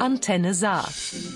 Antenne Saar.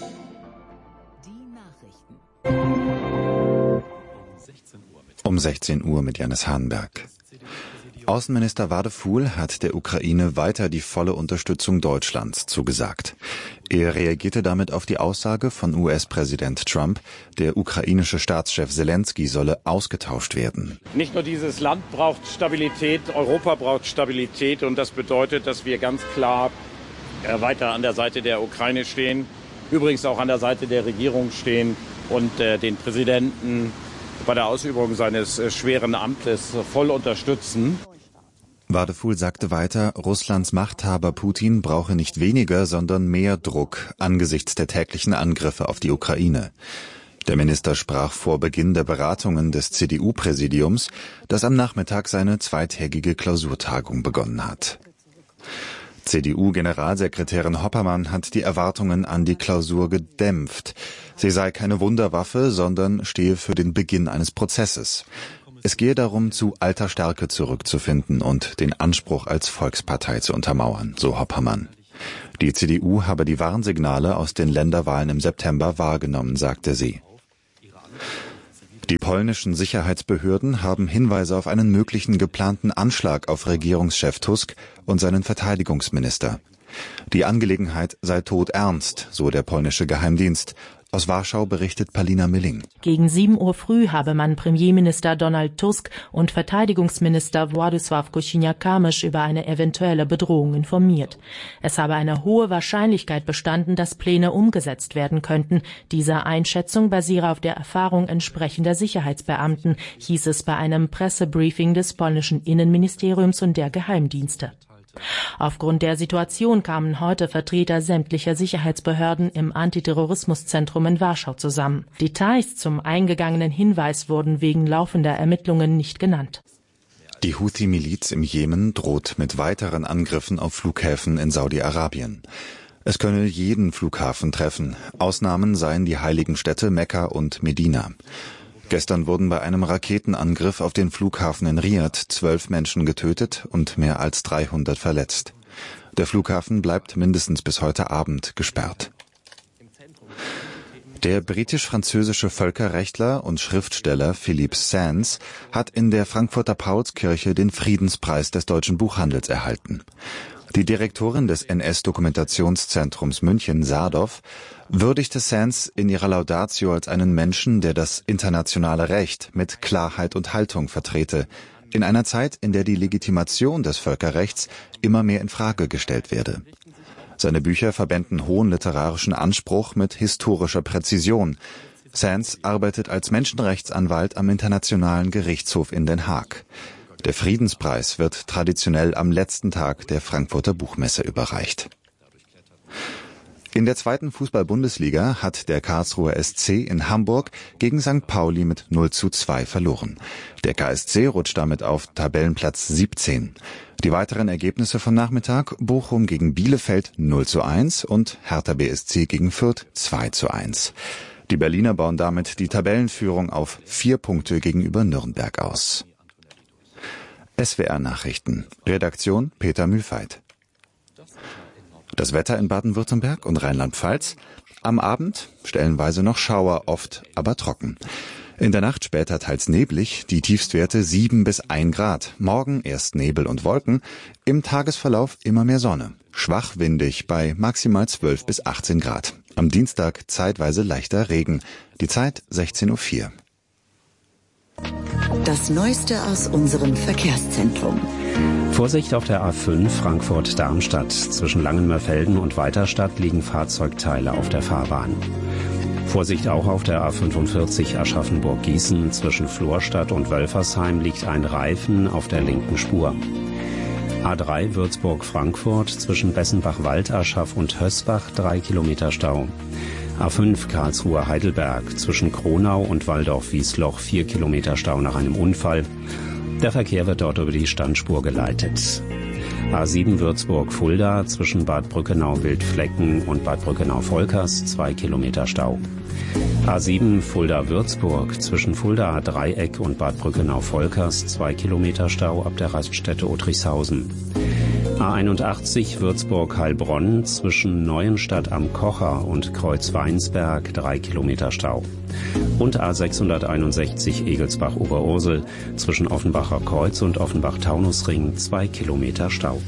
Um 16 Uhr mit Janis Hahnberg. Außenminister Wadefuhl hat der Ukraine weiter die volle Unterstützung Deutschlands zugesagt. Er reagierte damit auf die Aussage von US-Präsident Trump, der ukrainische Staatschef Selenskyj solle ausgetauscht werden. Nicht nur dieses Land braucht Stabilität, Europa braucht Stabilität, und das bedeutet, dass wir ganz klar weiter an der Seite der Ukraine stehen, übrigens auch an der Seite der Regierung stehen und den Präsidenten bei der Ausübung seines schweren Amtes voll unterstützen. Wadefuhl sagte weiter, Russlands Machthaber Putin brauche nicht weniger, sondern mehr Druck angesichts der täglichen Angriffe auf die Ukraine. Der Minister sprach vor Beginn der Beratungen des CDU-Präsidiums, das am Nachmittag seine zweitägige Klausurtagung begonnen hat. CDU-Generalsekretärin Hoppermann hat die Erwartungen an die Klausur gedämpft. Sie sei keine Wunderwaffe, sondern stehe für den Beginn eines Prozesses. Es gehe darum, zu alter Stärke zurückzufinden und den Anspruch als Volkspartei zu untermauern, so Hoppermann. Die CDU habe die Warnsignale aus den Länderwahlen im September wahrgenommen, sagte sie. Die polnischen Sicherheitsbehörden haben Hinweise auf einen möglichen geplanten Anschlag auf Regierungschef Tusk und seinen Verteidigungsminister. Die Angelegenheit sei todernst, so der polnische Geheimdienst. Aus Warschau berichtet Palina Milling. Gegen 7 Uhr früh habe man Premierminister Donald Tusk und Verteidigungsminister Władysław Kosiniak-Kamysz über eine eventuelle Bedrohung informiert. Es habe eine hohe Wahrscheinlichkeit bestanden, dass Pläne umgesetzt werden könnten. Diese Einschätzung basiere auf der Erfahrung entsprechender Sicherheitsbeamten, hieß es bei einem Pressebriefing des polnischen Innenministeriums und der Geheimdienste. Aufgrund der Situation kamen heute Vertreter sämtlicher Sicherheitsbehörden im Antiterrorismuszentrum in Warschau zusammen. Details zum eingegangenen Hinweis wurden wegen laufender Ermittlungen nicht genannt. Die Houthi-Miliz im Jemen droht mit weiteren Angriffen auf Flughäfen in Saudi-Arabien. Es könne jeden Flughafen treffen. Ausnahmen seien die heiligen Städte Mekka und Medina. Gestern wurden bei einem Raketenangriff auf den Flughafen in Riyadh 12 Menschen getötet und mehr als 300 verletzt. Der Flughafen bleibt mindestens bis heute Abend gesperrt. Der britisch-französische Völkerrechtler und Schriftsteller Philippe Sands hat in der Frankfurter Paulskirche den Friedenspreis des deutschen Buchhandels erhalten. Die Direktorin des NS-Dokumentationszentrums München, Sadow, würdigte Sands in ihrer Laudatio als einen Menschen, der das internationale Recht mit Klarheit und Haltung vertrete, in einer Zeit, in der die Legitimation des Völkerrechts immer mehr in Frage gestellt werde. Seine Bücher verbänden hohen literarischen Anspruch mit historischer Präzision. Sands arbeitet als Menschenrechtsanwalt am Internationalen Gerichtshof in Den Haag. Der Friedenspreis wird traditionell am letzten Tag der Frankfurter Buchmesse überreicht. In der 2. Fußball-Bundesliga hat der Karlsruher SC in Hamburg gegen St. Pauli mit 0:2 verloren. Der KSC rutscht damit auf Tabellenplatz 17. Die weiteren Ergebnisse vom Nachmittag: Bochum gegen Bielefeld 0:1 und Hertha BSC gegen Fürth 2:1. Die Berliner bauen damit die Tabellenführung auf 4 Punkte gegenüber Nürnberg aus. SWR-Nachrichten. Redaktion Peter Mühlfeit. Das Wetter in Baden-Württemberg und Rheinland-Pfalz. Am Abend stellenweise noch Schauer, oft aber trocken. In der Nacht später teils neblig, die Tiefstwerte 7 bis 1 Grad. Morgen erst Nebel und Wolken, im Tagesverlauf immer mehr Sonne. Schwach windig bei maximal 12 bis 18 Grad. Am Dienstag zeitweise leichter Regen. Die Zeit 16:04 Uhr. Das Neueste aus unserem Verkehrszentrum. Vorsicht auf der A5 Frankfurt-Darmstadt. Zwischen Langenmörfelden und Weiterstadt liegen Fahrzeugteile auf der Fahrbahn. Vorsicht auch auf der A45 Aschaffenburg-Gießen. Zwischen Florstadt und Wölfersheim liegt ein Reifen auf der linken Spur. A3 Würzburg-Frankfurt. Zwischen Bessenbach-Waldaschaf und Hösbach 3 Kilometer Stau. A5 Karlsruhe-Heidelberg. Zwischen Kronau und Waldorf-Wiesloch 4 Kilometer Stau nach einem Unfall. Der Verkehr wird dort über die Standspur geleitet. A7 Würzburg-Fulda. Zwischen Bad Brückenau-Wildflecken und Bad Brückenau-Volkers 2 Kilometer Stau. A7 Fulda-Würzburg. Zwischen Fulda-Dreieck und Bad Brückenau-Volkers 2 Kilometer Stau ab der Raststätte Otrichshausen. A81 Würzburg-Heilbronn zwischen Neuenstadt am Kocher und Kreuz-Weinsberg 3 Kilometer Stau. Und A661 Egelsbach-Oberursel zwischen Offenbacher Kreuz und Offenbach-Taunusring 2 Kilometer Stau.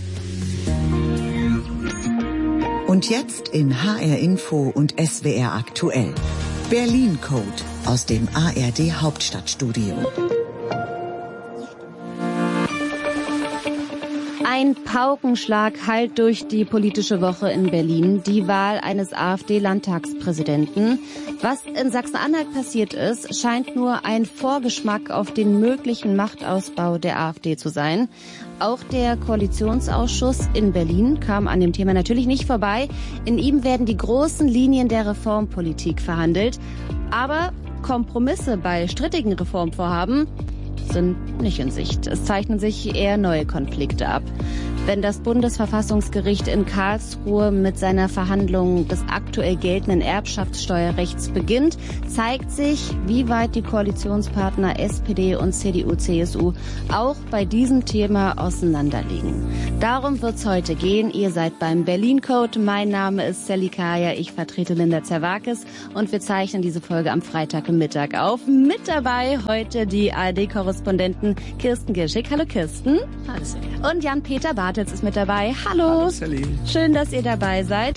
Und jetzt in HR Info und SWR aktuell. Berlin Code aus dem ARD Hauptstadtstudio. Ein Paukenschlag hallt durch die politische Woche in Berlin, die Wahl eines AfD-Landtagspräsidenten. Was in Sachsen-Anhalt passiert ist, scheint nur ein Vorgeschmack auf den möglichen Machtausbau der AfD zu sein. Auch der Koalitionsausschuss in Berlin kam an dem Thema natürlich nicht vorbei. In ihm werden die großen Linien der Reformpolitik verhandelt. Aber Kompromisse bei strittigen Reformvorhaben sind nicht in Sicht. Es zeichnen sich eher neue Konflikte ab. Wenn das Bundesverfassungsgericht in Karlsruhe mit seiner Verhandlung des aktuell geltenden Erbschaftssteuerrechts beginnt, zeigt sich, wie weit die Koalitionspartner SPD und CDU-CSU auch bei diesem Thema auseinanderliegen. Darum wird's heute gehen. Ihr seid beim Berlin Code. Mein Name ist Sally Kaya. Ich vertrete Linda Zerwakis und wir zeichnen diese Folge am Freitagmittag auf. Mit dabei heute die ARD-Korrespondenten Kirsten Girschig. Hallo Kirsten. Hallo Sally. Und Jan-Peter Bartels ist mit dabei. Hallo. Sally. Schön, dass ihr dabei seid.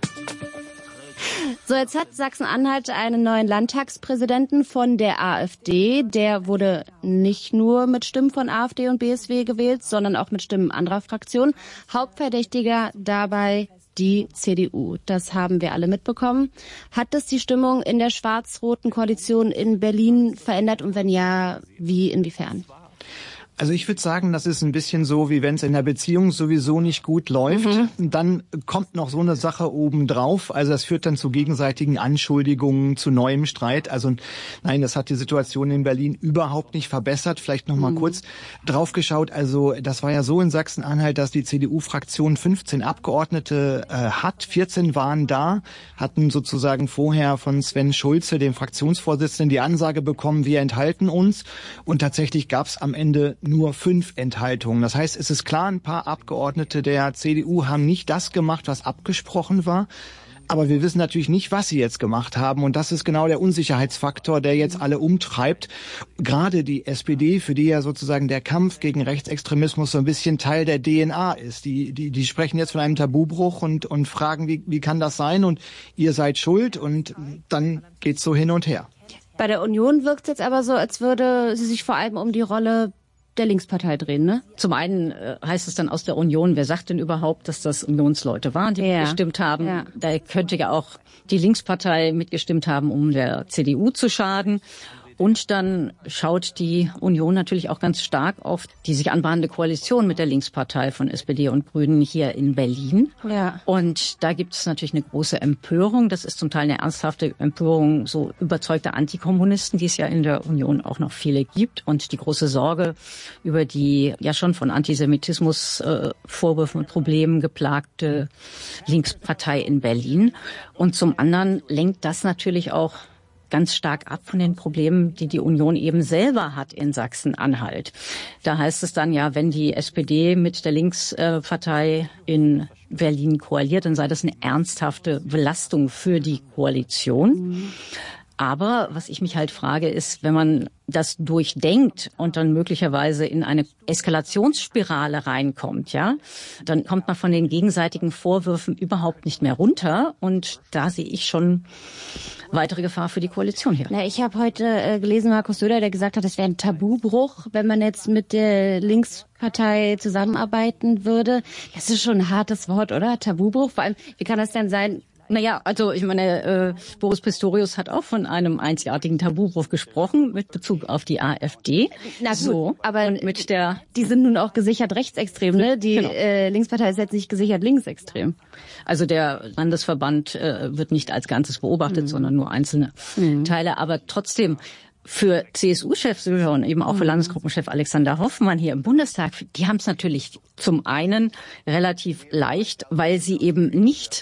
So, jetzt hat Sachsen-Anhalt einen neuen Landtagspräsidenten von der AfD. Der wurde nicht nur mit Stimmen von AfD und BSW gewählt, sondern auch mit Stimmen anderer Fraktionen. Hauptverdächtiger dabei die CDU. Das haben wir alle mitbekommen. Hat das die Stimmung in der schwarz-roten Koalition in Berlin verändert und wenn ja, wie, inwiefern? Also ich würde sagen, das ist ein bisschen so, wie wenn es in der Beziehung sowieso nicht gut läuft. Dann kommt noch so eine Sache obendrauf. Also das führt dann zu gegenseitigen Anschuldigungen, zu neuem Streit. Also nein, das hat die Situation in Berlin überhaupt nicht verbessert. Vielleicht noch mal kurz drauf geschaut. Also das war ja so in Sachsen-Anhalt, dass die CDU-Fraktion 15 Abgeordnete hat. 14 waren da, hatten sozusagen vorher von Sven Schulze, dem Fraktionsvorsitzenden, die Ansage bekommen, wir enthalten uns. Und tatsächlich gab es am Ende nur 5 Enthaltungen. Das heißt, es ist klar, ein paar Abgeordnete der CDU haben nicht das gemacht, was abgesprochen war. Aber wir wissen natürlich nicht, was sie jetzt gemacht haben. Und das ist genau der Unsicherheitsfaktor, der jetzt alle umtreibt. Gerade die SPD, für die ja sozusagen der Kampf gegen Rechtsextremismus so ein bisschen Teil der DNA ist. Die sprechen jetzt von einem Tabubruch und fragen, wie kann das sein? Und ihr seid schuld. Und dann geht's so hin und her. Bei der Union wirkt es jetzt aber so, als würde sie sich vor allem um die Rolle der Linkspartei drehen, ne? Zum einen heißt es dann aus der Union, wer sagt denn überhaupt, dass das Unionsleute waren, die mitgestimmt haben? Ja. Da könnte ja auch die Linkspartei mitgestimmt haben, um der CDU zu schaden. Und dann schaut die Union natürlich auch ganz stark auf die sich anbahnende Koalition mit der Linkspartei von SPD und Grünen hier in Berlin. Ja. Und da gibt es natürlich eine große Empörung. Das ist zum Teil eine ernsthafte Empörung so überzeugter Antikommunisten, die es ja in der Union auch noch viele gibt. Und die große Sorge über die ja schon von Antisemitismus Vorwürfen und Problemen geplagte Linkspartei in Berlin. Und zum anderen lenkt das natürlich auch ganz stark ab von den Problemen, die die Union eben selber hat in Sachsen-Anhalt. Da heißt es dann ja, wenn die SPD mit der Linkspartei in Berlin koaliert, dann sei das eine ernsthafte Belastung für die Koalition. Aber was ich mich halt frage, ist, wenn man das durchdenkt und dann möglicherweise in eine Eskalationsspirale reinkommt, ja, dann kommt man von den gegenseitigen Vorwürfen überhaupt nicht mehr runter. Und da sehe ich schon weitere Gefahr für die Koalition hier. Na, ich habe heute gelesen, Markus Söder, der gesagt hat, es wäre ein Tabubruch, wenn man jetzt mit der Linkspartei zusammenarbeiten würde. Das ist schon ein hartes Wort, oder? Tabubruch. Vor allem, wie kann das denn sein? Naja, also ich meine, Boris Pistorius hat auch von einem einzigartigen Tabubruch gesprochen mit Bezug auf die AfD. Na gut, so, aber und mit der die sind nun auch gesichert rechtsextrem, ne? Die genau. Linkspartei ist jetzt nicht gesichert linksextrem. Also der Landesverband wird nicht als Ganzes beobachtet, sondern nur einzelne Teile. Aber trotzdem, für CSU-Chef Söder und eben auch für Landesgruppenchef Alexander Hoffmann hier im Bundestag, die haben es natürlich zum einen relativ leicht, weil sie eben nicht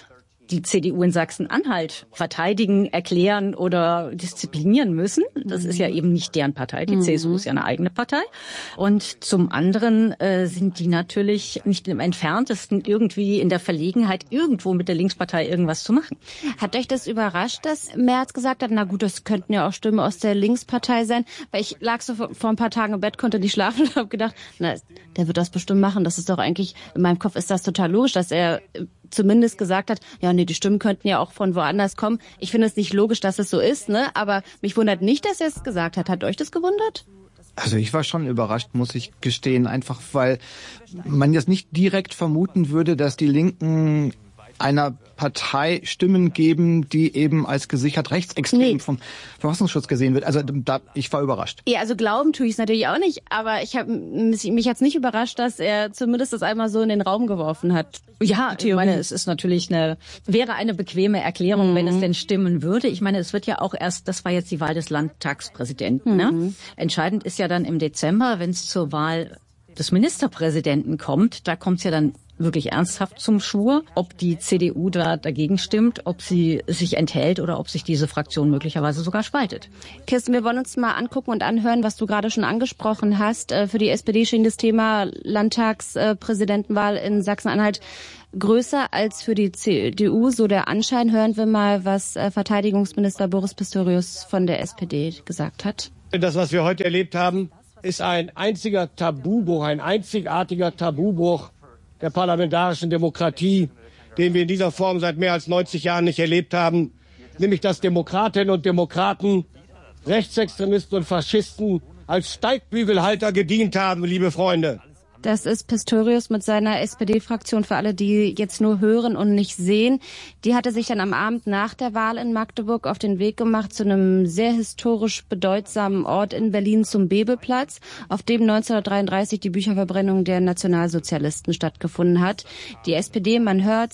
die CDU in Sachsen-Anhalt verteidigen, erklären oder disziplinieren müssen. Das ist ja eben nicht deren Partei. Die CSU ist ja eine eigene Partei. Und zum anderen sind die natürlich nicht im Entferntesten irgendwie in der Verlegenheit, irgendwo mit der Linkspartei irgendwas zu machen. Hat euch das überrascht, dass Merz gesagt hat, na gut, das könnten ja auch Stimmen aus der Linkspartei sein? Weil ich lag so vor ein paar Tagen im Bett, konnte nicht schlafen und habe gedacht, na, der wird das bestimmt machen. Das ist doch eigentlich, in meinem Kopf ist das total logisch, dass er zumindest gesagt hat, ja, nee, die Stimmen könnten ja auch von woanders kommen. Ich finde es nicht logisch, dass es so ist, ne? Aber mich wundert nicht, dass er es gesagt hat. Hat euch das gewundert? Also ich war schon überrascht, muss ich gestehen, einfach weil man jetzt nicht direkt vermuten würde, dass die Linken einer Partei Stimmen geben, die eben als gesichert rechtsextrem vom Verfassungsschutz gesehen wird. Also ich war überrascht. Ja, also glauben tue ich es natürlich auch nicht, aber mich hat's nicht überrascht, dass er zumindest das einmal so in den Raum geworfen hat. Ja, ich meine, es ist natürlich wäre eine bequeme Erklärung, wenn es denn stimmen würde. Ich meine, es wird ja auch das war jetzt die Wahl des Landtagspräsidenten. Ne? Entscheidend ist ja dann im Dezember, wenn es zur Wahl des Ministerpräsidenten kommt, da kommt es ja dann wirklich ernsthaft zum Schwur, ob die CDU da dagegen stimmt, ob sie sich enthält oder ob sich diese Fraktion möglicherweise sogar spaltet. Kirsten, wir wollen uns mal angucken und anhören, was du gerade schon angesprochen hast. Für die SPD schien das Thema Landtagspräsidentenwahl in Sachsen-Anhalt größer als für die CDU, so der Anschein. Hören wir mal, was Verteidigungsminister Boris Pistorius von der SPD gesagt hat. Das, was wir heute erlebt haben, ist ein einziger Tabubruch, ein einzigartiger Tabubruch der parlamentarischen Demokratie, den wir in dieser Form seit mehr als 90 Jahren nicht erlebt haben, nämlich dass Demokratinnen und Demokraten Rechtsextremisten und Faschisten als Steigbügelhalter gedient haben, liebe Freunde. Das ist Pistorius mit seiner SPD-Fraktion, für alle, die jetzt nur hören und nicht sehen. Die hatte sich dann am Abend nach der Wahl in Magdeburg auf den Weg gemacht zu einem sehr historisch bedeutsamen Ort in Berlin, zum Bebelplatz, auf dem 1933 die Bücherverbrennung der Nationalsozialisten stattgefunden hat. Die SPD, man hört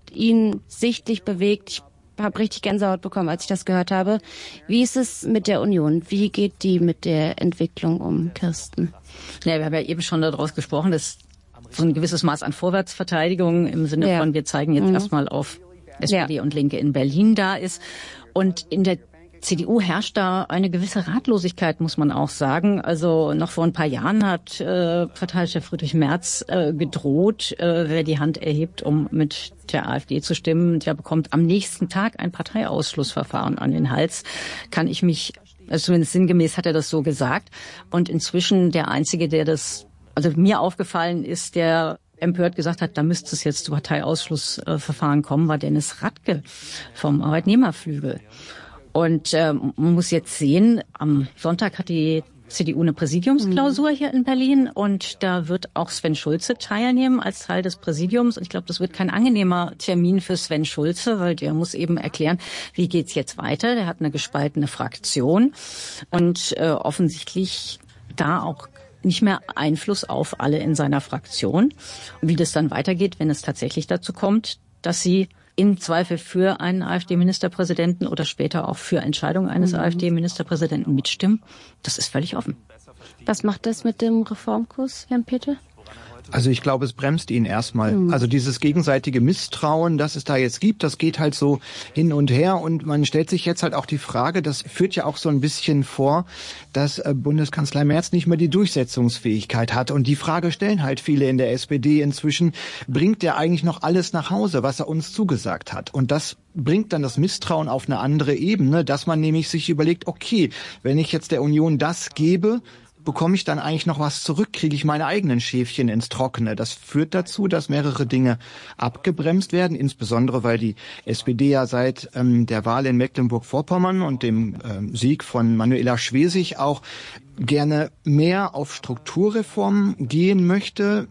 ihn sichtlich bewegt. Ich habe richtig Gänsehaut bekommen, als ich das gehört habe. Wie ist es mit der Union? Wie geht die mit der Entwicklung um, Kirsten? Ja, wir haben ja eben schon daraus gesprochen, dass so ein gewisses Maß an Vorwärtsverteidigung im Sinne von, wir zeigen jetzt erstmal auf SPD und Linke in Berlin da ist. Und in der CDU herrscht da eine gewisse Ratlosigkeit, muss man auch sagen. Also noch vor ein paar Jahren hat Parteichef Friedrich Merz gedroht, wer die Hand erhebt, um mit der AfD zu stimmen, der bekommt am nächsten Tag ein Parteiausschlussverfahren an den Hals. Kann ich mich, also zumindest sinngemäß hat er das so gesagt. Und inzwischen der Einzige, der das, also mir aufgefallen ist, der empört gesagt hat, da müsste es jetzt zu Parteiausschlussverfahren kommen, war Dennis Radke vom Arbeitnehmerflügel. Und man muss jetzt sehen, am Sonntag hat die CDU eine Präsidiumsklausur hier in Berlin und da wird auch Sven Schulze teilnehmen als Teil des Präsidiums. Und ich glaube, das wird kein angenehmer Termin für Sven Schulze, weil der muss eben erklären, wie geht's jetzt weiter. Der hat eine gespaltene Fraktion und offensichtlich da auch nicht mehr Einfluss auf alle in seiner Fraktion. Und wie das dann weitergeht, wenn es tatsächlich dazu kommt, dass sie im Zweifel für einen AfD-Ministerpräsidenten oder später auch für Entscheidungen eines AfD-Ministerpräsidenten mitstimmen, das ist völlig offen. Was macht das mit dem Reformkurs, Jan Peter? Also ich glaube, es bremst ihn erstmal. Also dieses gegenseitige Misstrauen, das es da jetzt gibt, das geht halt so hin und her. Und man stellt sich jetzt halt auch die Frage, das führt ja auch so ein bisschen vor, dass Bundeskanzler Merz nicht mehr die Durchsetzungsfähigkeit hat. Und die Frage stellen halt viele in der SPD inzwischen, bringt der eigentlich noch alles nach Hause, was er uns zugesagt hat? Und das bringt dann das Misstrauen auf eine andere Ebene, dass man nämlich sich überlegt, okay, wenn ich jetzt der Union das gebe, bekomme ich dann eigentlich noch was zurück? Kriege ich meine eigenen Schäfchen ins Trockene? Das führt dazu, dass mehrere Dinge abgebremst werden, insbesondere weil die SPD ja seit der Wahl in Mecklenburg-Vorpommern und dem Sieg von Manuela Schwesig auch gerne mehr auf Strukturreformen gehen möchte,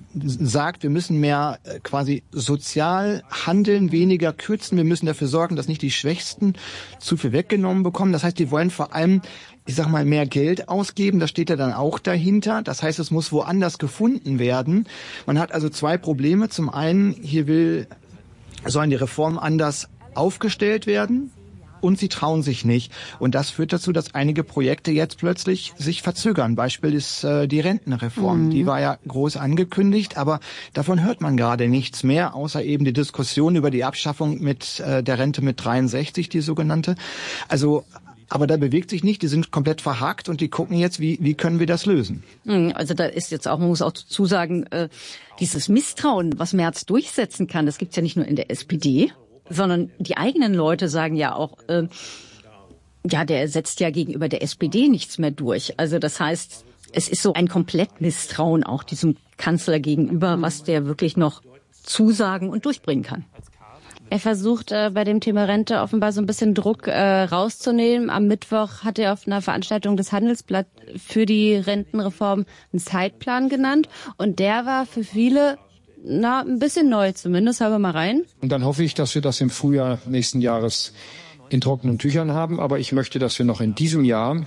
sagt, wir müssen mehr quasi sozial handeln, weniger kürzen. Wir müssen dafür sorgen, dass nicht die Schwächsten zu viel weggenommen bekommen. Das heißt, die wollen vor allem, ich sag mal, mehr Geld ausgeben. Das steht ja dann auch dahinter. Das heißt, es muss woanders gefunden werden. Man hat also zwei Probleme. Zum einen, sollen die Reformen anders aufgestellt werden. und sie trauen sich nicht. Und das führt dazu, dass einige Projekte jetzt plötzlich sich verzögern. Beispiel ist die Rentenreform. Die war ja groß angekündigt, aber davon hört man gerade nichts mehr, außer eben die Diskussion über die Abschaffung mit der Rente mit 63, die sogenannte. Also aber da bewegt sich nicht, die sind komplett verhakt und die gucken jetzt, wie können wir das lösen? Also da ist jetzt auch, man muss auch dazu sagen, dieses Misstrauen, was Merz durchsetzen kann, das gibt's ja nicht nur in der SPD, sondern die eigenen Leute sagen ja auch, der setzt ja gegenüber der SPD nichts mehr durch. Also das heißt, es ist so ein Komplettmisstrauen auch diesem Kanzler gegenüber, was der wirklich noch zusagen und durchbringen kann. Er versucht bei dem Thema Rente offenbar so ein bisschen Druck rauszunehmen. Am Mittwoch hat er auf einer Veranstaltung des Handelsblatt für die Rentenreform einen Zeitplan genannt. Und der war für viele ein bisschen neu zumindest. Hören wir mal rein. Und dann hoffe ich, dass wir das im Frühjahr nächsten Jahres in trockenen Tüchern haben. Aber ich möchte, dass wir noch in diesem Jahr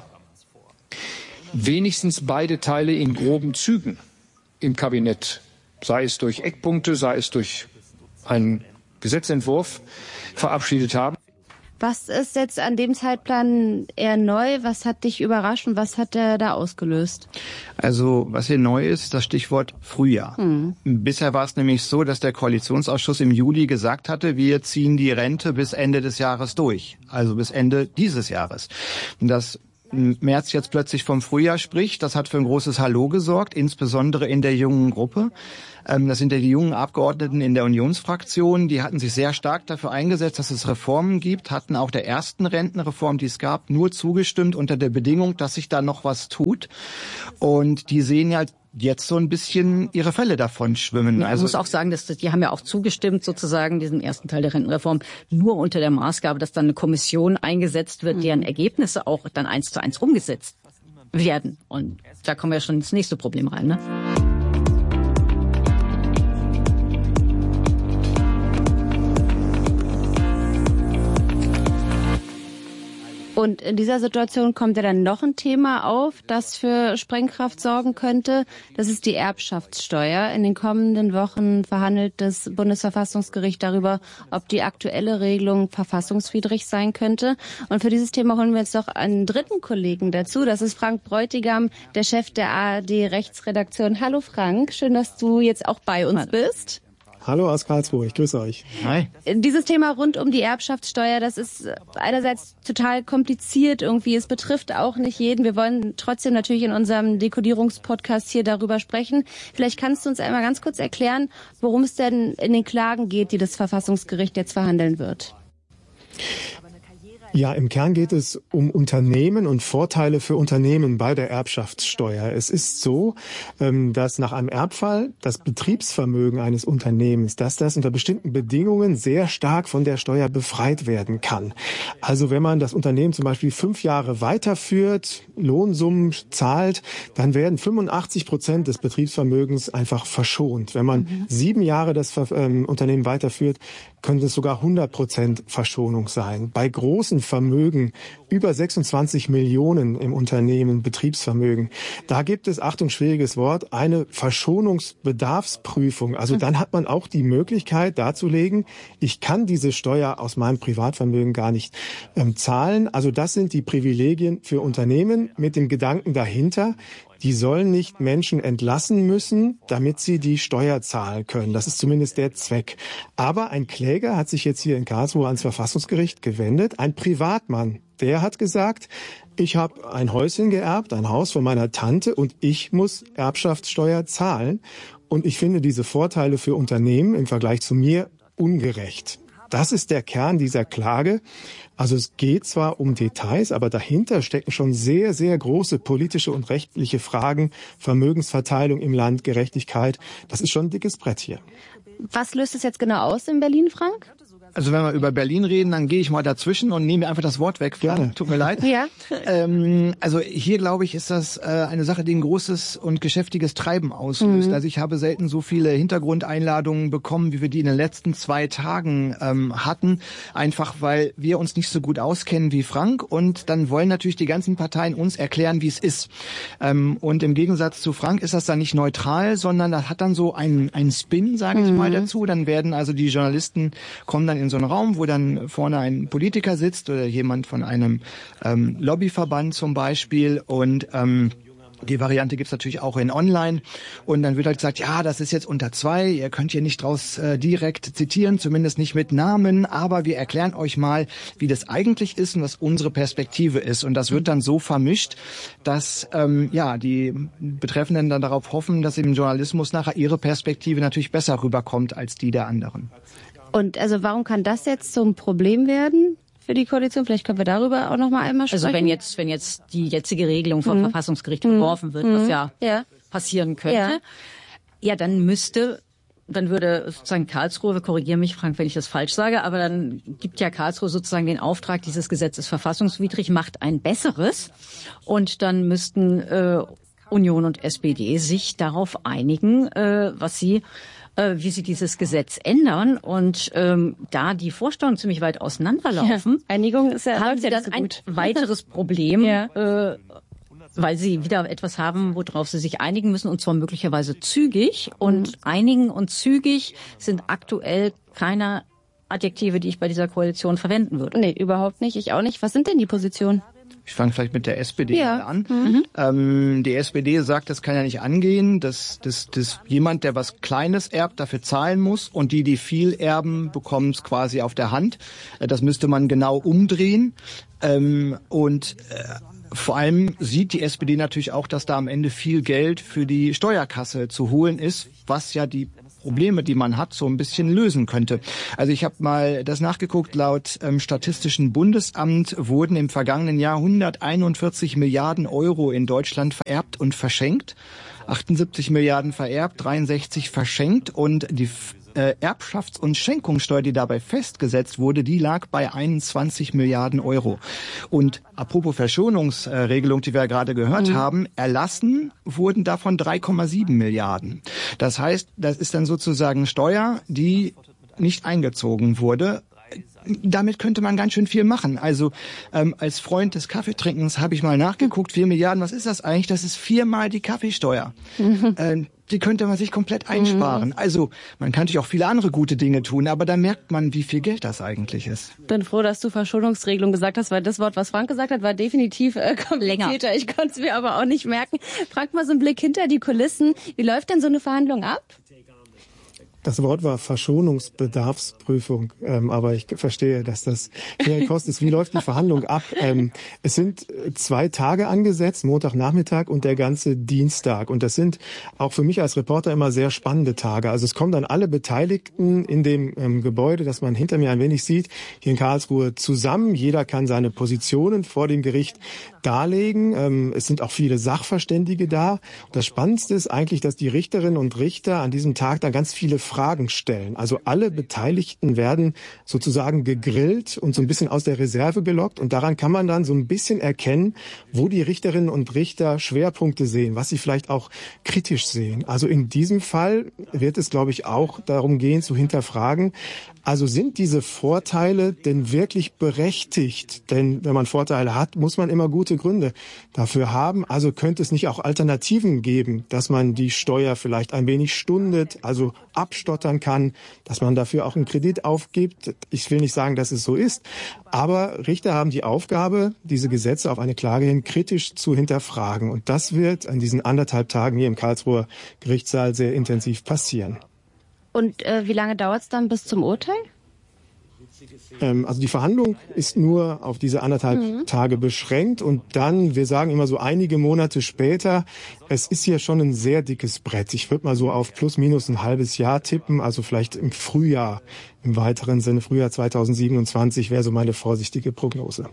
wenigstens beide Teile in groben Zügen im Kabinett, sei es durch Eckpunkte, sei es durch einen Gesetzentwurf verabschiedet haben. Was ist jetzt an dem Zeitplan eher neu? Was hat dich überrascht und was hat er da ausgelöst? Also was hier neu ist, das Stichwort Frühjahr. Bisher war es nämlich so, dass der Koalitionsausschuss im Juli gesagt hatte, wir ziehen die Rente bis Ende des Jahres durch. Also bis Ende dieses Jahres. Dass Merz jetzt plötzlich vom Frühjahr spricht, das hat für ein großes Hallo gesorgt, insbesondere in der jungen Gruppe. Das sind ja die jungen Abgeordneten in der Unionsfraktion, die hatten sich sehr stark dafür eingesetzt, dass es Reformen gibt, hatten auch der ersten Rentenreform, die es gab, nur zugestimmt unter der Bedingung, dass sich da noch was tut. Und die sehen ja jetzt so ein bisschen ihre Fälle davon schwimmen. Ja, ich muss auch sagen, die haben ja auch zugestimmt, sozusagen, diesen ersten Teil der Rentenreform, nur unter der Maßgabe, dass dann eine Kommission eingesetzt wird, deren Ergebnisse auch dann 1:1 umgesetzt werden. Und da kommen wir ja schon ins nächste Problem rein, ne? Und in dieser Situation kommt ja dann noch ein Thema auf, das für Sprengkraft sorgen könnte. Das ist die Erbschaftssteuer. In den kommenden Wochen verhandelt das Bundesverfassungsgericht darüber, ob die aktuelle Regelung verfassungswidrig sein könnte. Und für dieses Thema holen wir jetzt noch einen dritten Kollegen dazu. Das ist Frank Bräutigam, der Chef der ARD-Rechtsredaktion. Hallo Frank, schön, dass du jetzt auch bei uns bist. Hallo aus Karlsruhe, ich grüße euch. Hi. Dieses Thema rund um die Erbschaftssteuer, das ist einerseits total kompliziert irgendwie. Es betrifft auch nicht jeden. Wir wollen trotzdem natürlich in unserem Dekodierungspodcast hier darüber sprechen. Vielleicht kannst du uns einmal ganz kurz erklären, worum es denn in den Klagen geht, die das Verfassungsgericht jetzt verhandeln wird. Ja, im Kern geht es um Unternehmen und Vorteile für Unternehmen bei der Erbschaftssteuer. Es ist so, dass nach einem Erbfall das Betriebsvermögen eines Unternehmens, dass das unter bestimmten Bedingungen sehr stark von der Steuer befreit werden kann. Also wenn man das Unternehmen zum Beispiel 5 Jahre weiterführt, Lohnsummen zahlt, dann werden 85% des Betriebsvermögens einfach verschont. Wenn man 7 Jahre das Unternehmen weiterführt, könnte es sogar 100% Verschonung sein. Bei großen Vermögen, über 26 Millionen im Unternehmen Betriebsvermögen, da gibt es, Achtung, schwieriges Wort, eine Verschonungsbedarfsprüfung. Also dann hat man auch die Möglichkeit darzulegen, ich kann diese Steuer aus meinem Privatvermögen gar nicht zahlen. Also das sind die Privilegien für Unternehmen mit dem Gedanken dahinter, die sollen nicht Menschen entlassen müssen, damit sie die Steuer zahlen können. Das ist zumindest der Zweck. Aber ein Kläger hat sich jetzt hier in Karlsruhe ans Verfassungsgericht gewendet, ein Privatmann. Der hat gesagt, ich habe ein Häuschen geerbt, ein Haus von meiner Tante und ich muss Erbschaftssteuer zahlen. Und ich finde diese Vorteile für Unternehmen im Vergleich zu mir ungerecht. Das ist der Kern dieser Klage. Also es geht zwar um Details, aber dahinter stecken schon sehr, sehr große politische und rechtliche Fragen. Vermögensverteilung im Land, Gerechtigkeit. Das ist schon ein dickes Brett hier. Was löst es jetzt genau aus in Berlin, Frank? Also wenn wir über Berlin reden, dann gehe ich mal dazwischen und nehme einfach das Wort weg. Gerne. Tut mir leid. Ja. Also hier, glaube ich, ist das eine Sache, die ein großes und geschäftiges Treiben auslöst. Also ich habe selten so viele Hintergrundeinladungen bekommen, wie wir die in den letzten 2 Tagen hatten. Einfach, weil wir uns nicht so gut auskennen wie Frank. Und dann wollen natürlich die ganzen Parteien uns erklären, wie es ist. Und im Gegensatz zu Frank ist das dann nicht neutral, sondern das hat dann so einen Spin, sage ich mal. dazu. Dann werden also die Journalisten kommen dann in so einen Raum, wo dann vorne ein Politiker sitzt oder jemand von einem Lobbyverband zum Beispiel und die Variante gibt's natürlich auch in Online und dann wird halt gesagt, ja, das ist jetzt unter 2, ihr könnt hier nicht draus direkt zitieren, zumindest nicht mit Namen, aber wir erklären euch mal, wie das eigentlich ist und was unsere Perspektive ist und das wird dann so vermischt, dass die Betreffenden dann darauf hoffen, dass im Journalismus nachher ihre Perspektive natürlich besser rüberkommt als die der anderen. Und also warum kann das jetzt zum Problem werden für die Koalition? Vielleicht können wir darüber auch noch mal einmal sprechen. Also wenn jetzt die jetzige Regelung vom Verfassungsgericht verworfen wird, was ja passieren könnte, dann würde sozusagen Karlsruhe, korrigiere mich, Frank, wenn ich das falsch sage, aber dann gibt ja Karlsruhe sozusagen den Auftrag, dieses Gesetz ist verfassungswidrig, macht ein besseres und dann müssten Union und SPD sich darauf einigen, wie sie dieses Gesetz ändern und da die Vorstellungen ziemlich weit auseinanderlaufen, Einigung ist haben sie dann ein weiteres Problem, weil sie wieder etwas haben, worauf sie sich einigen müssen und zwar möglicherweise zügig und einigen und zügig sind aktuell keine Adjektive, die ich bei dieser Koalition verwenden würde. Nee, überhaupt nicht, ich auch nicht. Was sind denn die Positionen? Ich fange vielleicht mit der SPD mal an. Die SPD sagt, das kann ja nicht angehen, dass jemand, der was Kleines erbt, dafür zahlen muss und die viel erben, bekommen es quasi auf der Hand. Das müsste man genau umdrehen. Vor allem sieht die SPD natürlich auch, dass da am Ende viel Geld für die Steuerkasse zu holen ist, was ja die Probleme, die man hat, so ein bisschen lösen könnte. Also ich habe mal das nachgeguckt, laut Statistischen Bundesamt wurden im vergangenen Jahr 141 Milliarden Euro in Deutschland vererbt und verschenkt. 78 Milliarden vererbt, 63 verschenkt und die Erbschafts- und Schenkungssteuer, die dabei festgesetzt wurde, die lag bei 21 Milliarden Euro. Und apropos Verschonungsregelung, die wir ja gerade gehört haben, erlassen wurden davon 3,7 Milliarden. Das heißt, das ist dann sozusagen Steuer, die nicht eingezogen wurde. Damit könnte man ganz schön viel machen. Also als Freund des Kaffeetrinkens habe ich mal nachgeguckt, 4 Milliarden, was ist das eigentlich? Das ist 4-mal die Kaffeesteuer. Die könnte man sich komplett einsparen. Also man kann natürlich auch viele andere gute Dinge tun, aber da merkt man, wie viel Geld das eigentlich ist. Bin froh, dass du Verschonungsregelung gesagt hast, weil das Wort, was Frank gesagt hat, war definitiv komplizierter. Ich konnte es mir aber auch nicht merken. Frank, mal so einen Blick hinter die Kulissen. Wie läuft denn so eine Verhandlung ab? Das Wort war Verschonungsbedarfsprüfung, aber ich verstehe, dass das mehr kostet. Wie läuft die Verhandlung ab? Es sind 2 Tage angesetzt, Montagnachmittag und der ganze Dienstag. Und das sind auch für mich als Reporter immer sehr spannende Tage. Also es kommen dann alle Beteiligten in dem Gebäude, das man hinter mir ein wenig sieht, hier in Karlsruhe zusammen. Jeder kann seine Positionen vor dem Gericht darlegen. Es sind auch viele Sachverständige da. Und das Spannendste ist eigentlich, dass die Richterinnen und Richter an diesem Tag da ganz viele Fragen stellen. Also alle Beteiligten werden sozusagen gegrillt und so ein bisschen aus der Reserve gelockt. Und daran kann man dann so ein bisschen erkennen, wo die Richterinnen und Richter Schwerpunkte sehen, was sie vielleicht auch kritisch sehen. Also in diesem Fall wird es, glaube ich, auch darum gehen, zu hinterfragen, also sind diese Vorteile denn wirklich berechtigt? Denn wenn man Vorteile hat, muss man immer gute Gründe dafür haben. Also könnte es nicht auch Alternativen geben, dass man die Steuer vielleicht ein wenig stundet, also abstottern kann, dass man dafür auch einen Kredit aufgibt. Ich will nicht sagen, dass es so ist, aber Richter haben die Aufgabe, diese Gesetze auf eine Klage hin kritisch zu hinterfragen. Und das wird an diesen 1,5 Tagen hier im Karlsruher Gerichtssaal sehr intensiv passieren. Und wie lange dauert es dann bis zum Urteil? Also die Verhandlung ist nur auf diese 1,5 Tage beschränkt und dann, wir sagen immer so einige Monate später, es ist hier schon ein sehr dickes Brett. Ich würde mal so auf plus minus ein halbes Jahr tippen, also vielleicht im Frühjahr, im weiteren Sinne Frühjahr 2027 wäre so meine vorsichtige Prognose.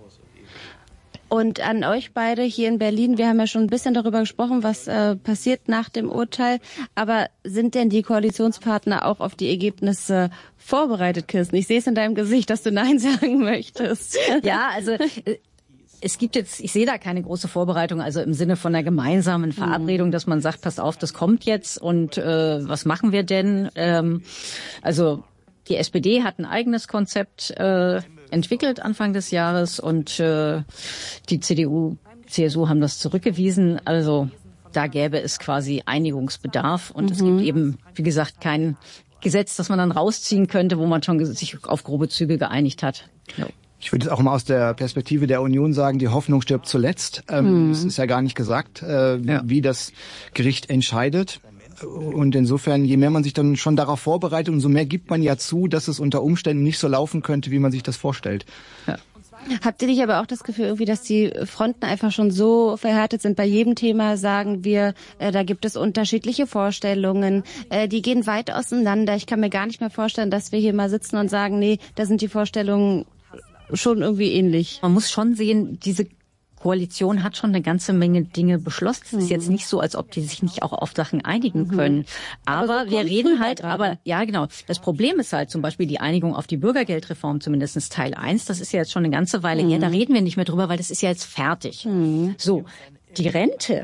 Und an euch beide hier in Berlin, wir haben ja schon ein bisschen darüber gesprochen, was passiert nach dem Urteil. Aber sind denn die Koalitionspartner auch auf die Ergebnisse vorbereitet, Kirsten? Ich sehe es in deinem Gesicht, dass du Nein sagen möchtest. Ja, also es gibt jetzt, ich sehe da keine große Vorbereitung, also im Sinne von einer gemeinsamen Verabredung, dass man sagt, pass auf, das kommt jetzt und was machen wir denn? Also die SPD hat ein eigenes Konzept entwickelt Anfang des Jahres und die CDU, CSU haben das zurückgewiesen. Also da gäbe es quasi Einigungsbedarf und es gibt eben, wie gesagt, kein Gesetz, das man dann rausziehen könnte, wo man schon sich auf grobe Züge geeinigt hat. Ja. Ich würde es auch mal aus der Perspektive der Union sagen, die Hoffnung stirbt zuletzt. Es ist ja gar nicht gesagt, wie das Gericht entscheidet. Und insofern, je mehr man sich dann schon darauf vorbereitet, umso mehr gibt man ja zu, dass es unter Umständen nicht so laufen könnte, wie man sich das vorstellt. Ja. Habt ihr nicht aber auch das Gefühl, irgendwie, dass die Fronten einfach schon so verhärtet sind? Bei jedem Thema sagen wir, da gibt es unterschiedliche Vorstellungen, die gehen weit auseinander. Ich kann mir gar nicht mehr vorstellen, dass wir hier mal sitzen und sagen, nee, da sind die Vorstellungen schon irgendwie ähnlich. Man muss schon sehen, diese Koalition hat schon eine ganze Menge Dinge beschlossen. Es ist jetzt nicht so, als ob die sich nicht auch auf Sachen einigen können. Aber so wir reden halt, ja genau. Das Problem ist halt zum Beispiel die Einigung auf die Bürgergeldreform, zumindest Teil 1. Das ist ja jetzt schon eine ganze Weile her. Da reden wir nicht mehr drüber, weil das ist ja jetzt fertig. So, die Rente.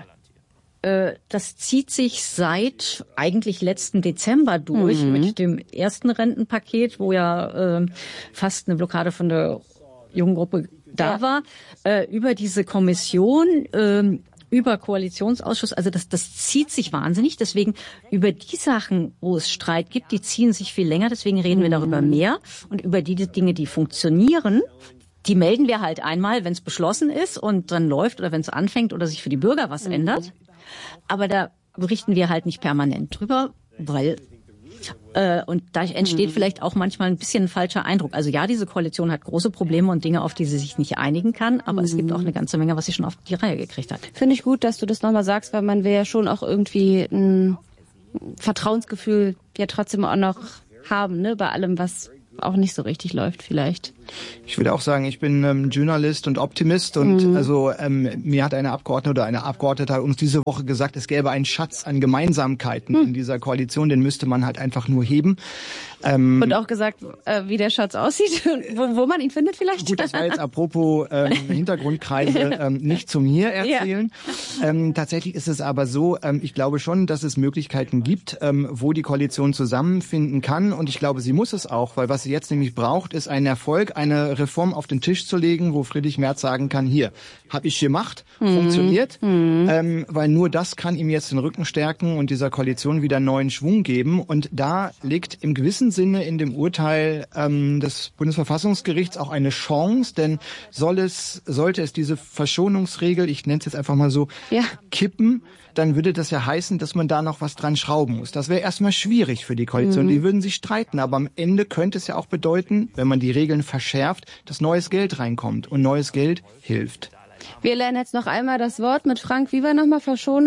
Das zieht sich seit eigentlich letzten Dezember durch mit dem ersten Rentenpaket, wo ja fast eine Blockade von der jungen Gruppe da war, über diese Kommission, über Koalitionsausschuss, also das zieht sich wahnsinnig. Deswegen über die Sachen, wo es Streit gibt, die ziehen sich viel länger. Deswegen reden wir darüber mehr. Und über die Dinge, die funktionieren, die melden wir halt einmal, wenn es beschlossen ist und dann läuft oder wenn es anfängt oder sich für die Bürger was ändert. Aber da berichten wir halt nicht permanent drüber, weil und da entsteht vielleicht auch manchmal ein bisschen ein falscher Eindruck. Also ja, diese Koalition hat große Probleme und Dinge, auf die sie sich nicht einigen kann, aber es gibt auch eine ganze Menge, was sie schon auf die Reihe gekriegt hat. Finde ich gut, dass du das nochmal sagst, weil man will ja schon auch irgendwie ein Vertrauensgefühl ja trotzdem auch noch haben, ne, bei allem, was auch nicht so richtig läuft vielleicht. Ich würde auch sagen, ich bin Journalist und Optimist und also mir hat eine Abgeordnete oder eine Abgeordnete uns diese Woche gesagt, es gäbe einen Schatz an Gemeinsamkeiten in dieser Koalition, den müsste man halt einfach nur heben. Und auch gesagt, wie der Schatz aussieht, wo man ihn findet vielleicht. Gut, das war jetzt apropos Hintergrundkreise nicht zu mir erzählen. Ja. Tatsächlich ist es aber so, ich glaube schon, dass es Möglichkeiten gibt, wo die Koalition zusammenfinden kann und ich glaube, sie muss es auch, weil was sie jetzt nämlich braucht, ist ein Erfolg, eine Reform auf den Tisch zu legen, wo Friedrich Merz sagen kann, hier, habe ich gemacht, funktioniert, weil nur das kann ihm jetzt den Rücken stärken und dieser Koalition wieder neuen Schwung geben und da liegt im gewissen Sinne in dem Urteil des Bundesverfassungsgerichts auch eine Chance, denn sollte es diese Verschonungsregel, ich nenne es jetzt einfach mal so, kippen, dann würde das ja heißen, dass man da noch was dran schrauben muss. Das wäre erstmal schwierig für die Koalition. Die würden sich streiten, aber am Ende könnte es ja auch bedeuten, wenn man die Regeln verschärft, dass neues Geld reinkommt und neues Geld hilft. Wir lernen jetzt noch einmal das Wort mit Frank. Wie war nochmal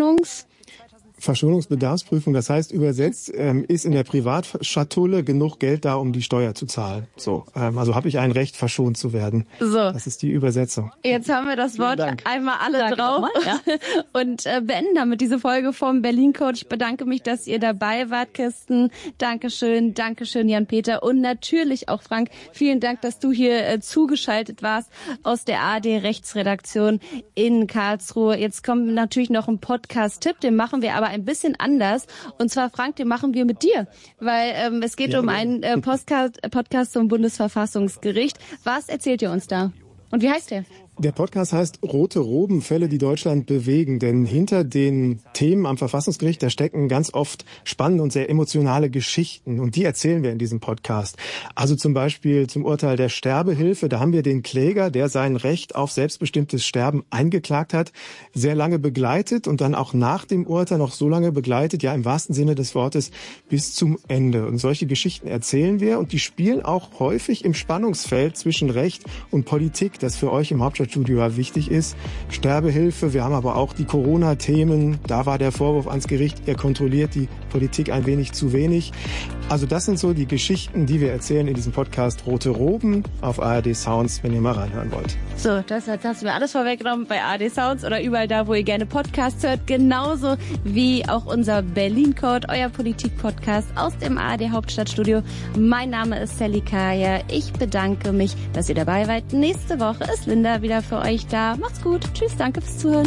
Verschonungsbedarfsprüfung, das heißt übersetzt, ist in der Privatschatulle genug Geld da, um die Steuer zu zahlen. So, also habe ich ein Recht, verschont zu werden. So. Das ist die Übersetzung. Jetzt haben wir das Wort einmal alle drauf und beenden damit diese Folge vom Berlin Code. Ich bedanke mich, dass ihr dabei wart, Kirsten. Dankeschön, Jan-Peter und natürlich auch Frank. Vielen Dank, dass du hier zugeschaltet warst aus der ARD-Rechtsredaktion in Karlsruhe. Jetzt kommt natürlich noch ein Podcast-Tipp, den machen wir aber ein bisschen anders. Und zwar, Frank, den machen wir mit dir, weil es geht um einen Podcast zum Bundesverfassungsgericht. Was erzählt ihr uns da? Und wie heißt der? Der Podcast heißt Rote Roben, Fälle, die Deutschland bewegen. Denn hinter den Themen am Verfassungsgericht, da stecken ganz oft spannende und sehr emotionale Geschichten. Und die erzählen wir in diesem Podcast. Also zum Beispiel zum Urteil der Sterbehilfe. Da haben wir den Kläger, der sein Recht auf selbstbestimmtes Sterben eingeklagt hat, sehr lange begleitet und dann auch nach dem Urteil noch so lange begleitet, ja im wahrsten Sinne des Wortes, bis zum Ende. Und solche Geschichten erzählen wir und die spielen auch häufig im Spannungsfeld zwischen Recht und Politik, das für euch im Hauptstadtstudio wichtig ist. Sterbehilfe, wir haben aber auch die Corona-Themen. Da war der Vorwurf ans Gericht, er kontrolliert die Politik ein wenig zu wenig. Also das sind so die Geschichten, die wir erzählen in diesem Podcast Rote Roben auf ARD Sounds, wenn ihr mal reinhören wollt. So, das hast du mir alles vorweggenommen bei ARD Sounds oder überall da, wo ihr gerne Podcasts hört. Genauso wie auch unser Berlin Code, euer Politik-Podcast aus dem ARD Hauptstadtstudio. Mein Name ist Sally Kaya. Ich bedanke mich, dass ihr dabei wart. Nächste Woche ist Linda wieder für euch da. Macht's gut. Tschüss, danke fürs Zuhören.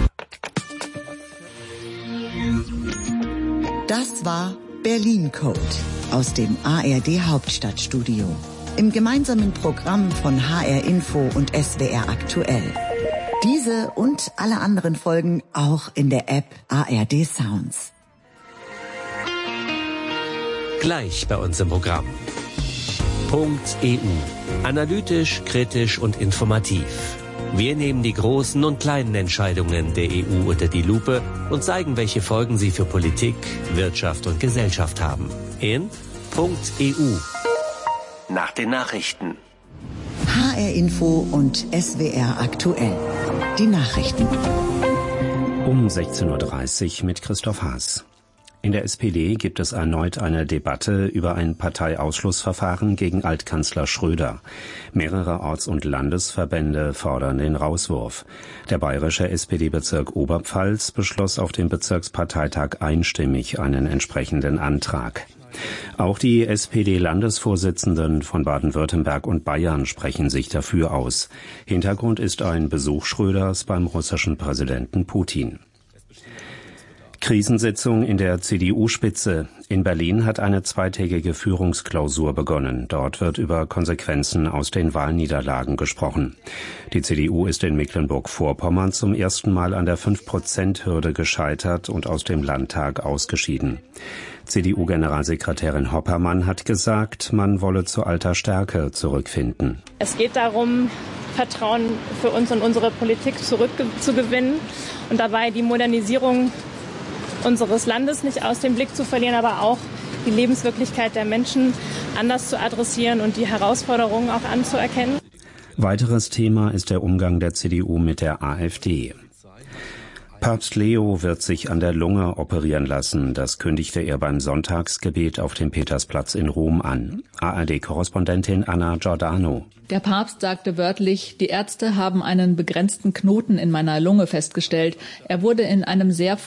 Das war Berlin Code aus dem ARD Hauptstadtstudio. Im gemeinsamen Programm von HR Info und SWR Aktuell. Diese und alle anderen Folgen auch in der App ARD Sounds. Gleich bei uns im Programm. .eu. Analytisch, kritisch und informativ. Wir nehmen die großen und kleinen Entscheidungen der EU unter die Lupe und zeigen, welche Folgen sie für Politik, Wirtschaft und Gesellschaft haben. In .eu. Nach den Nachrichten. HR Info und SWR aktuell. Die Nachrichten. Um 16.30 Uhr mit Christoph Haas. In der SPD gibt es erneut eine Debatte über ein Parteiausschlussverfahren gegen Altkanzler Schröder. Mehrere Orts- und Landesverbände fordern den Rauswurf. Der bayerische SPD-Bezirk Oberpfalz beschloss auf dem Bezirksparteitag einstimmig einen entsprechenden Antrag. Auch die SPD-Landesvorsitzenden von Baden-Württemberg und Bayern sprechen sich dafür aus. Hintergrund ist ein Besuch Schröders beim russischen Präsidenten Putin. Krisensitzung in der CDU-Spitze. In Berlin hat eine zweitägige Führungsklausur begonnen. Dort wird über Konsequenzen aus den Wahlniederlagen gesprochen. Die CDU ist in Mecklenburg-Vorpommern zum ersten Mal an der 5%-Hürde gescheitert und aus dem Landtag ausgeschieden. CDU-Generalsekretärin Hoppermann hat gesagt, man wolle zu alter Stärke zurückfinden. Es geht darum, Vertrauen für uns und unsere Politik zurückzugewinnen und dabei die Modernisierung unseres Landes nicht aus dem Blick zu verlieren, aber auch die Lebenswirklichkeit der Menschen anders zu adressieren und die Herausforderungen auch anzuerkennen. Weiteres Thema ist der Umgang der CDU mit der AfD. Papst Leo wird sich an der Lunge operieren lassen. Das kündigte er beim Sonntagsgebet auf dem Petersplatz in Rom an. ARD-Korrespondentin Anna Giordano. Der Papst sagte wörtlich, die Ärzte haben einen begrenzten Knoten in meiner Lunge festgestellt. Er wurde in einem sehr